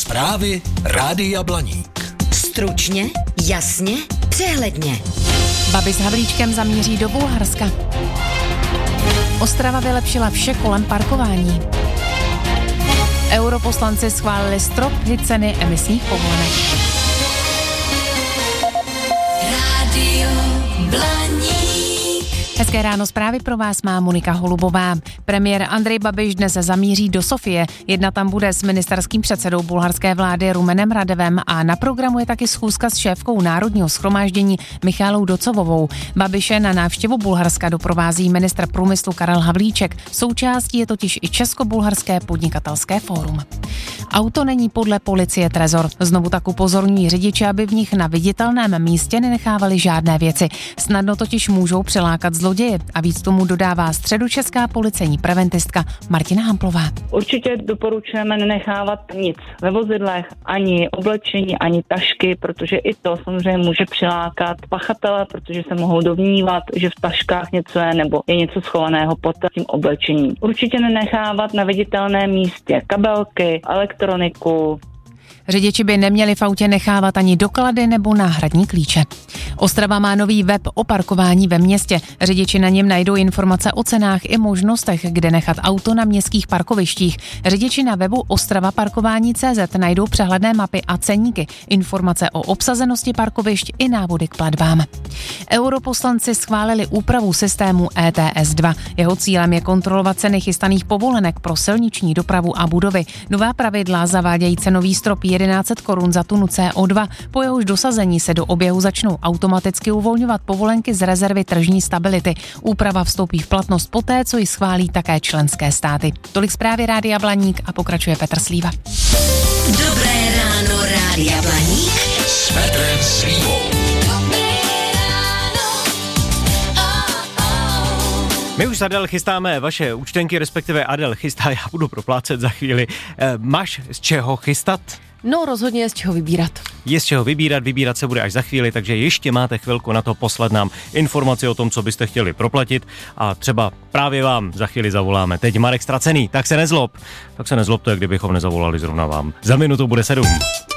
Zprávy Rádia Blaník. Stručně, jasně, přehledně. Babiš s Havlíčkem zamíří do Bulharska. Ostrava vylepšila vše kolem parkování. Europoslanci schválili strop ceny emisních povolenek. Rádio Blaník. Hezké ráno, zprávy pro vás má Monika Holubová. Premiér Andrej Babiš dnes zamíří do Sofie. Jednat tam bude s ministerským předsedou bulharské vlády Rumenem Radevem a na programu je taky schůzka s šéfkou Národního shromáždění Michailou Docovovou. Babiše na návštěvu Bulharska doprovází ministr průmyslu Karel Havlíček. Součástí je totiž i Česko-bulharské podnikatelské fórum. Auto není podle policie trezor. Znovu tak upozorňují řidiči, aby v nich na viditelném místě nenechávali žádné věci. Snadno totiž můžou přilákat zloděje a víc tomu dodává středočeská policejní preventistka Martina Hamplová. Určitě doporučujeme nenechávat nic ve vozidlech, ani oblečení, ani tašky, protože i to samozřejmě může přilákat pachatele, protože se mohou domnívat, že v taškách něco je nebo je něco schovaného pod tím oblečením. Určitě nenechávat na viditelném místě kabelky, elektroniku. Řidiči by neměli v autě nechávat ani doklady nebo náhradní klíče. Ostrava má nový web o parkování ve městě. Řidiči na něm najdou informace o cenách i možnostech, kde nechat auto na městských parkovištích. Řidiči na webu ostravaparkování.cz najdou přehledné mapy a ceníky, informace o obsazenosti parkovišť i návody k platbám. Europoslanci schválili úpravu systému ETS2. Jeho cílem je kontrolovat ceny chystaných povolenek pro silniční dopravu a budovy. Nová pravidla zavádějí cenový strop 1100 korun za tunu CO2, po jehož dosazení se do oběhu začnou automaticky uvolňovat povolenky z rezervy tržní stability. Úprava vstoupí v platnost poté, co ji schválí také členské státy. Tolik zprávy Rádia Blaník a pokračuje Petr Slíva. Dobré ráno, Rádia Blaník. S Petrem Slívou. My už s Adel chystáme vaše účtenky, respektive Adel chystá, já budu proplácet za chvíli. Máš z čeho chystat? No, rozhodně je z čeho vybírat. Je z čeho vybírat se bude až za chvíli, takže ještě máte chvilku na to poslat nám informaci o tom, co byste chtěli proplatit a třeba právě vám za chvíli zavoláme. Teď Marek Ztracený, tak se nezlob. Tak se nezlobte, kdybychom nezavolali zrovna vám. Za minutu bude 7.